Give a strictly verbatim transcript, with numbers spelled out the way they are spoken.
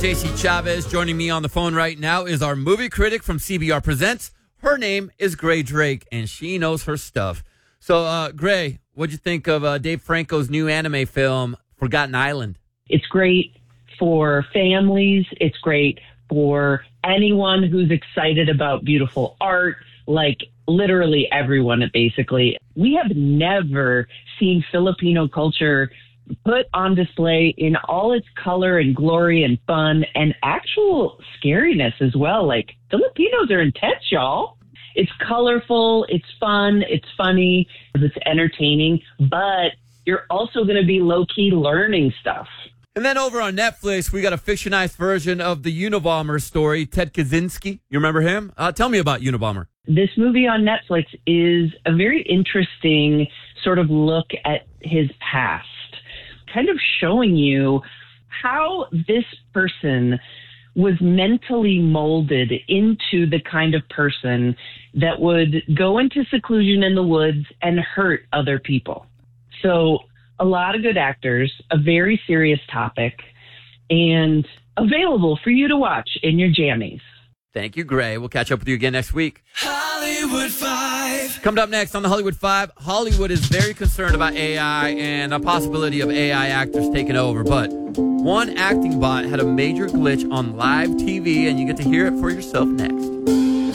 J C Chavez joining me on the phone right now is our movie critic from C B R Presents. Her name is Gray Drake, and she knows her stuff. So, uh, Gray, what'd you think of uh, Dave Franco's new anime film, Forgotten Island? It's great for families. It's great for anyone who's excited about beautiful art, like literally everyone, basically. We have never seen Filipino culture put on display in all its color and glory and fun and actual scariness as well. Like, Filipinos are intense, y'all. It's colorful, it's fun, it's funny, it's entertaining, but you're also going to be low-key learning stuff. And then over on Netflix, we got a fictionized version of the Unabomber story, Ted Kaczynski. You remember him? Uh, tell me about Unabomber. This movie on Netflix is a very interesting sort of look at his past, kind of showing you how this person was mentally molded into the kind of person that would go into seclusion in the woods and hurt other people. So a lot of good actors, a very serious topic, and available for you to watch in your jammies. Thank you, Gray. We'll catch up with you again next week. Hollywood Five. Coming up next on the Hollywood Five, Hollywood is very concerned about A I and a possibility of A I actors taking over. But one acting bot had a major glitch on live T V, and you get to hear it for yourself next.